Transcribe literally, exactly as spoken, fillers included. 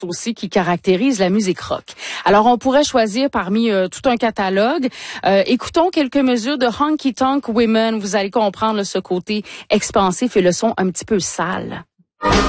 aussi qui caractérise la musique rock. Alors, on pourrait choisir parmi euh, tout un catalogue. Euh, écoutons quelques mesures de Honky Tonk Women. Vous allez comprendre là, ce côté expansif et le son un petit peu sale.